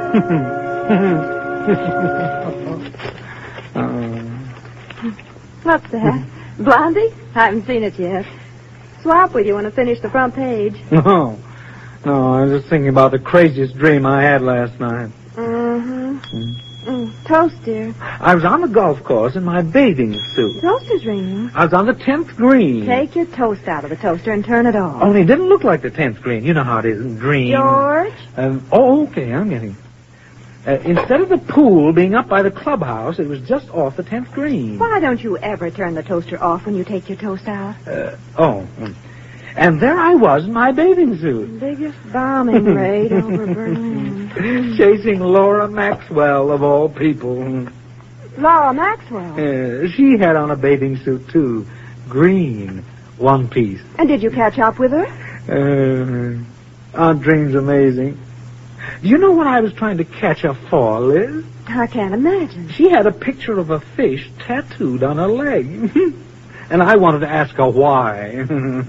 What's that? Blondie? I haven't seen it yet. Swap with you when I finish the front page. No, I was just thinking about the craziest dream I had last night. Toast, dear. I was on the golf course in my bathing suit. Toast is ringing. I was on the 10th green. Take your toast out of the toaster and turn it off. Only it didn't look like the 10th green. You know how it is in dreams. George? Okay, I'm getting... instead of the pool being up by the clubhouse, it was just off the 10th green. Why don't you ever turn the toaster off when you take your toast out? And there I was in my bathing suit. Biggest bombing raid over Berlin. Chasing Laura Maxwell, of all people. Laura Maxwell? She had on a bathing suit, too. Green. One piece. And did you catch up with her? Aunt Dream's amazing. Do you know what I was trying to catch her for, Liz? I can't imagine. She had a picture of a fish tattooed on her leg. And I wanted to ask her why.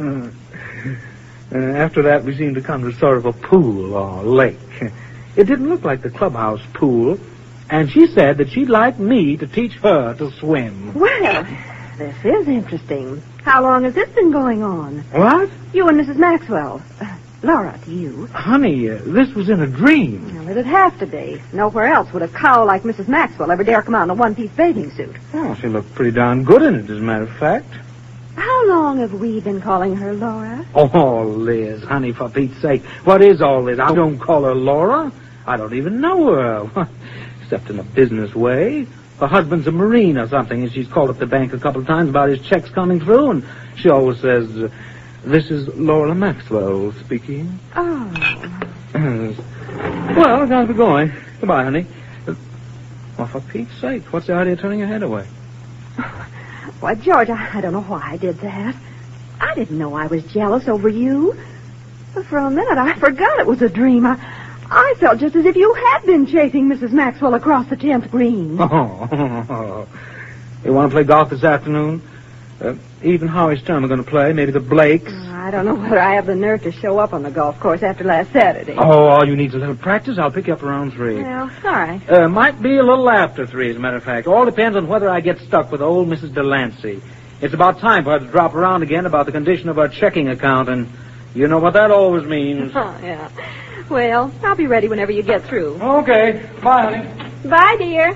After that, we seemed to come to sort of a pool or lake. It didn't look like the clubhouse pool. And she said that she'd like me to teach her to swim. Well, this is interesting. How long has this been going on? What? You and Mrs. Maxwell. Laura, to you. Honey, this was in a dream. Well, it'd have to be. Nowhere else would a cow like Mrs. Maxwell ever dare come out in a one-piece bathing suit. Well, she looked pretty darn good in it, as a matter of fact. How long have we been calling her Laura? Oh, Liz, honey, for Pete's sake. What is all this? I don't call her Laura. I don't even know her. Except in a business way. Her husband's a Marine or something, and she's called up the bank a couple of times about his checks coming through, and she always says, "This is Laura Maxwell speaking." Oh. Well, I gotta be going. Goodbye, honey. Well, for Pete's sake, what's the idea of turning your head away? Why, George, I don't know why I did that. I didn't know I was jealous over you. But for a minute, I forgot it was a dream. I felt just as if you had been chasing Mrs. Maxwell across the 10th green. Oh. You want to play golf this afternoon? Eve and Howie Stern are going to play. Maybe the Blakes. I don't know whether I have the nerve to show up on the golf course after last Saturday. Oh, all you need is a little practice. I'll pick you up around 3. Well, all right. Might be a little after 3, as a matter of fact. All depends on whether I get stuck with old Mrs. Delancey. It's about time for her to drop around again about the condition of her checking account, and you know what that always means. Oh, yeah. Well, I'll be ready whenever you get through. Okay. Bye, honey. Bye, dear.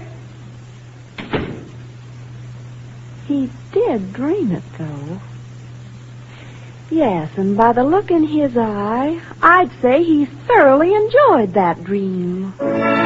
He did dream it, though. Yes, and by the look in his eye, I'd say he thoroughly enjoyed that dream.